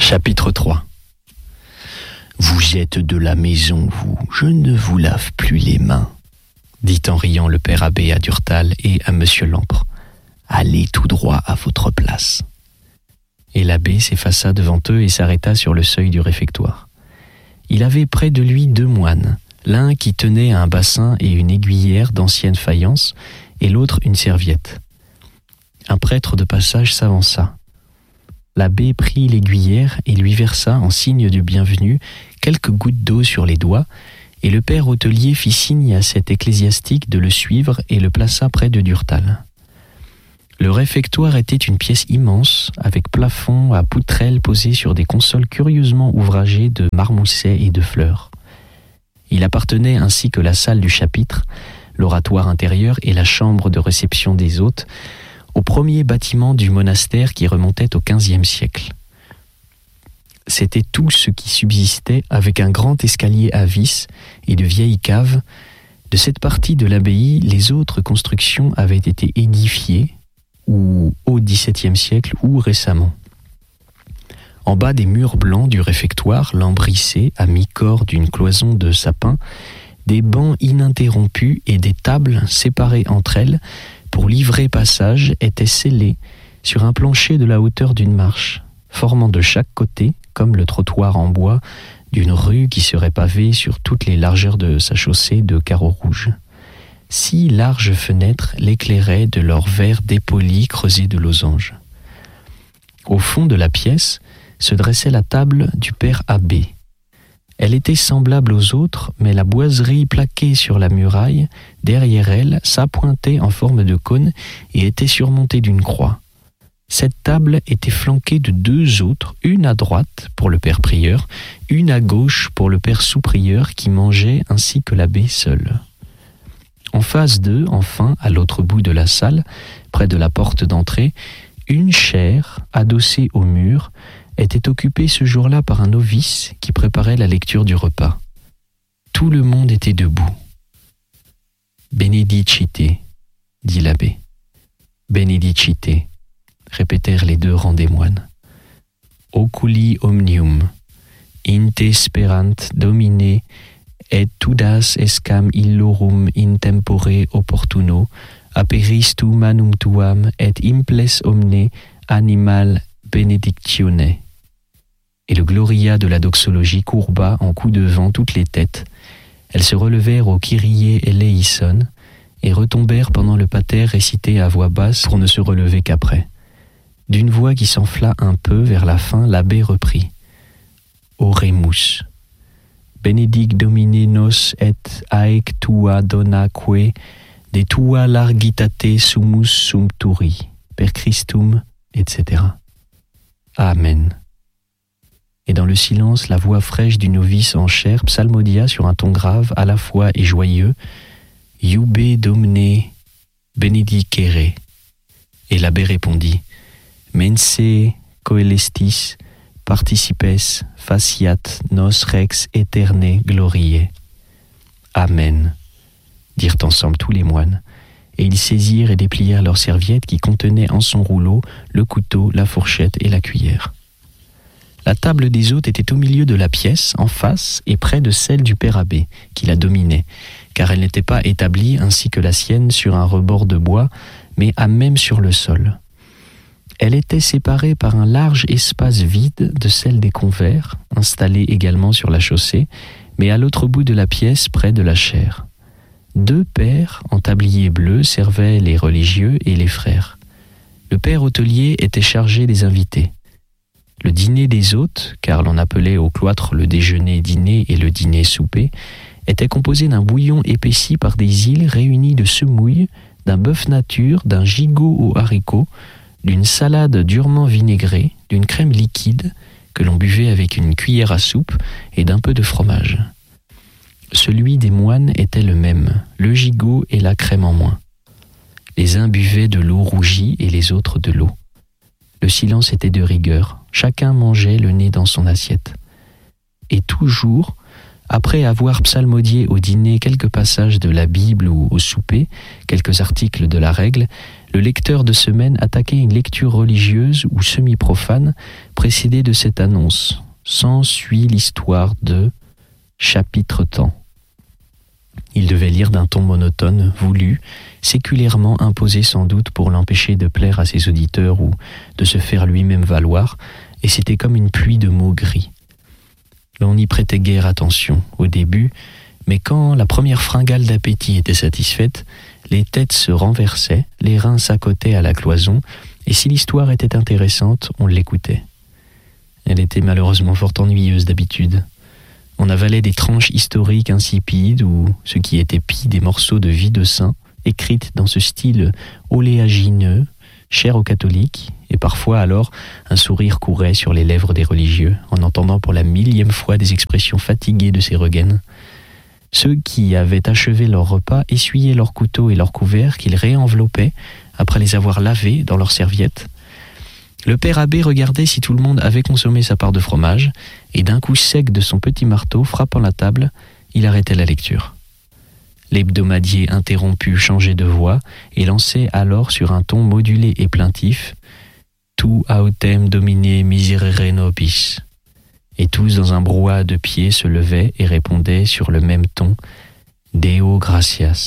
Chapitre 3. Vous êtes de la maison, vous, je ne vous lave plus les mains, dit en riant le père abbé à Durtal et à monsieur Lampre. Allez tout droit à votre place. Et l'abbé s'effaça devant eux et s'arrêta sur le seuil du réfectoire. Il avait près de lui 2 moines, l'un qui tenait un bassin et une aiguillère d'ancienne faïence, et l'autre une serviette. Un prêtre de passage s'avança. L'abbé prit l'aiguillère et lui versa, en signe de bienvenue, quelques gouttes d'eau sur les doigts, et le père hôtelier fit signe à cet ecclésiastique de le suivre et le plaça près de Durtal. Le réfectoire était une pièce immense, avec plafond à poutrelles posées sur des consoles curieusement ouvragées de marmousets et de fleurs. Il appartenait, ainsi que la salle du chapitre, l'oratoire intérieur et la chambre de réception des hôtes, au premier bâtiment du monastère qui remontait au XVe siècle. C'était tout ce qui subsistait, avec un grand escalier à vis et de vieilles caves. De cette partie de l'abbaye, les autres constructions avaient été édifiées, ou au XVIIe siècle, ou récemment. En bas des murs blancs du réfectoire, lambrissés à mi-corps d'une cloison de sapin, des bancs ininterrompus et des tables séparées entre elles pour livrer passage étaient scellés sur un plancher de la hauteur d'une marche, formant de chaque côté, comme le trottoir en bois d'une rue qui serait pavée sur toutes les largeurs de sa chaussée de carreaux rouges. 6 larges fenêtres l'éclairaient de leurs verres dépolis creusés de losanges. Au fond de la pièce se dressait la table du père abbé. Elle était semblable aux autres, mais la boiserie plaquée sur la muraille, derrière elle, s'appointait en forme de cône et était surmontée d'une croix. Cette table était flanquée de 2 autres, une à droite pour le père prieur, une à gauche pour le père sous-prieur qui mangeait ainsi que l'abbé seul. En face d'eux, enfin, à l'autre bout de la salle, près de la porte d'entrée, une chaire, adossée au mur, était occupée ce jour-là par un novice qui préparait la lecture du repas. Tout le monde était debout. « Benedicite » dit l'abbé. « Benedicite » répétèrent les 2 rangs des moines. « Oculi omnium, in te sperant domine, et tudas escam illorum in tempore opportuno, aperis tu manum tuam, et imples omne animal benedictione. » Et le gloria de la doxologie courba en coups de vent toutes les têtes. Elles se relevèrent au Kyrie eleison et retombèrent pendant le pater récité à voix basse pour ne se relever qu'après. D'une voix qui s'enfla un peu vers la fin, l'abbé reprit. Oremus. Benedic Domine nos et aec tua donaque de tua largitate sumus sumpturi, per Christum, etc. Amen. Et dans le silence, la voix fraîche du novice en chair psalmodia sur un ton grave à la fois et joyeux, « Iube Domine benedicere » Et l'abbé répondit, « Mense coelestis participes faciat nos rex aeterne gloriae. » Amen, dirent ensemble tous les moines, et ils saisirent et déplièrent leurs serviettes qui contenaient en son rouleau le couteau, la fourchette et la cuillère. La table des hôtes était au milieu de la pièce, en face et près de celle du père abbé, qui la dominait, car elle n'était pas établie ainsi que la sienne sur un rebord de bois, mais à même sur le sol. Elle était séparée par un large espace vide de celle des convers, installée également sur la chaussée, mais à l'autre bout de la pièce, près de la chaire. 2 pères en tablier bleu servaient les religieux et les frères. Le père hôtelier était chargé des invités. Le dîner des hôtes, car l'on appelait au cloître le déjeuner-dîner et le dîner-souper, était composé d'un bouillon épaissi par des îles réunies de semouilles, d'un bœuf nature, d'un gigot aux haricots, d'une salade durement vinaigrée, d'une crème liquide que l'on buvait avec une cuillère à soupe et d'un peu de fromage. Celui des moines était le même, le gigot et la crème en moins. Les uns buvaient de l'eau rougie et les autres de l'eau. Le silence était de rigueur, chacun mangeait le nez dans son assiette. Et toujours, Après avoir psalmodié au dîner quelques passages de la Bible ou au souper, quelques articles de la règle, le lecteur de semaine attaquait une lecture religieuse ou semi-profane précédée de cette annonce. S'ensuit l'histoire de chapitre temps. Il devait lire d'un ton monotone, voulu, séculairement imposé sans doute pour l'empêcher de plaire à ses auditeurs ou de se faire lui-même valoir, et c'était comme une pluie de mots gris. L'on n'y prêtait guère attention au début, mais quand la première fringale d'appétit était satisfaite, les têtes se renversaient, les reins s'accotaient à la cloison, et si l'histoire était intéressante, on l'écoutait. Elle était malheureusement fort ennuyeuse d'habitude. On avalait des tranches historiques insipides ou, ce qui était pis, des morceaux de vie de saint, écrites dans ce style oléagineux, cher aux catholiques, et parfois alors un sourire courait sur les lèvres des religieux, en entendant pour la 1000e fois des expressions fatiguées de ces regaines. Ceux qui avaient achevé leur repas essuyaient leurs couteaux et leurs couverts qu'ils réenveloppaient après les avoir lavés dans leurs serviettes. Le père abbé regardait si tout le monde avait consommé sa part de fromage, et d'un coup sec de son petit marteau, frappant la table, il arrêtait la lecture. L'hebdomadier interrompu changeait de voix et lançait alors sur un ton modulé et plaintif « Tu autem domine miserere nobis ». Et tous dans un brouhaha de pieds se levaient et répondaient sur le même ton « Deo gratias ».